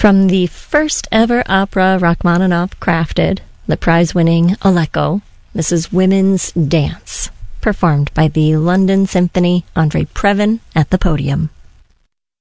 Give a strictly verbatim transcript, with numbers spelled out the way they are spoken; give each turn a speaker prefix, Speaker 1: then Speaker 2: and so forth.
Speaker 1: From the first ever opera Rachmaninoff crafted, the prize-winning Aleko, this is Women's Dance, performed by the London Symphony, Andre Previn at the podium.